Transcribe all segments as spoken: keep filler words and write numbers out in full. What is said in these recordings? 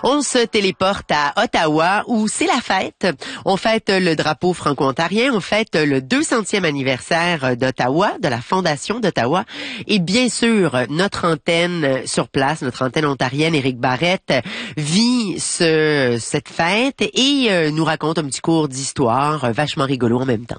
On se téléporte à Ottawa où c'est la fête. On fête le drapeau franco-ontarien, on fête le deux centième anniversaire d'Ottawa, de la Fondation d'Ottawa. Et bien sûr, notre antenne sur place, notre antenne ontarienne, Éric Barrette, vit ce, cette fête et euh, nous raconte un petit cours d'histoire euh, vachement rigolo en même temps.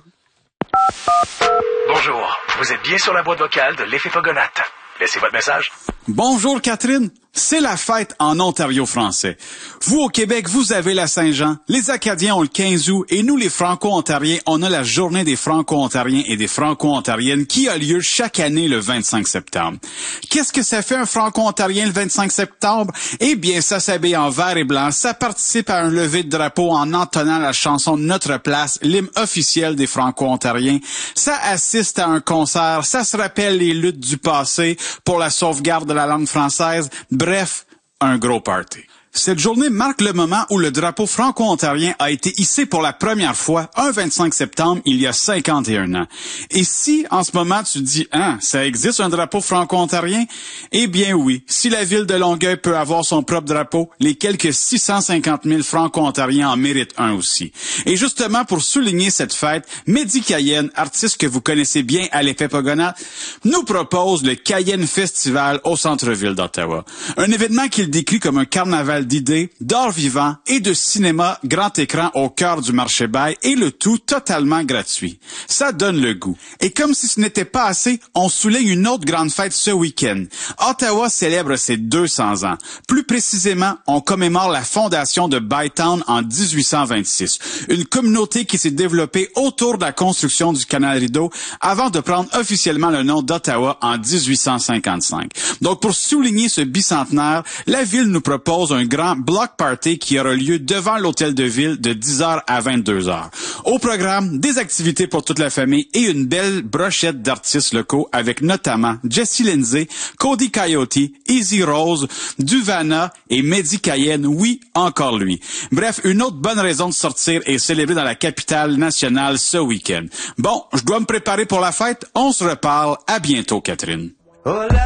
Bonjour, vous êtes bien sur la boîte vocale de l'effet Fogonat. Laissez votre message. Bonjour Catherine, c'est la fête en Ontario français. Vous au Québec, vous avez la Saint-Jean, les Acadiens ont le quinze août et nous les Franco-Ontariens, on a la journée des Franco-Ontariens et des Franco-Ontariennes qui a lieu chaque année le vingt-cinq septembre. Qu'est-ce que ça fait un Franco-Ontarien le vingt-cinq septembre? Eh bien, ça s'habille en vert et blanc, ça participe à un lever de drapeau en entonnant la chanson Notre place, l'hymne officiel des Franco-Ontariens. Ça assiste à un concert, ça se rappelle les luttes du passé pour la sauvegarde de la langue française. Bref, un gros party. Cette journée marque le moment où le drapeau franco-ontarien a été hissé pour la première fois un vingt-cinq septembre il y a cinquante et un ans. Et si, en ce moment, tu te dis « Hein, ça existe un drapeau franco-ontarien? » Eh bien oui, si la ville de Longueuil peut avoir son propre drapeau, les quelques six cent cinquante mille franco-ontariens en méritent un aussi. Et justement, pour souligner cette fête, Mehdi Cayenne, artiste que vous connaissez bien à l'effet Fogonat, nous propose le Cayenne Festival au centre-ville d'Ottawa. Un événement qu'il décrit comme un carnaval d'idées, d'art vivant et de cinéma grand écran au cœur du marché Bail et le tout totalement gratuit. Ça donne le goût. Et comme si ce n'était pas assez, on souligne une autre grande fête ce week-end. Ottawa célèbre ses deux cents ans. Plus précisément, on commémore la fondation de Bytown en dix-huit cent vingt-six. Une communauté qui s'est développée autour de la construction du canal Rideau avant de prendre officiellement le nom d'Ottawa en dix-huit cent cinquante-cinq. Donc pour souligner ce bicentenaire, la ville nous propose un grand block party qui aura lieu devant l'hôtel de ville de dix heures à vingt-deux heures. Au programme, des activités pour toute la famille et une belle brochette d'artistes locaux avec notamment Jesse Lindsay, Cody Coyote, Easy Rose, Duvana et Mehdi Cayenne, oui, encore lui. Bref, une autre bonne raison de sortir et célébrer dans la capitale nationale ce week-end. Bon, je dois me préparer pour la fête. On se reparle. À bientôt, Catherine.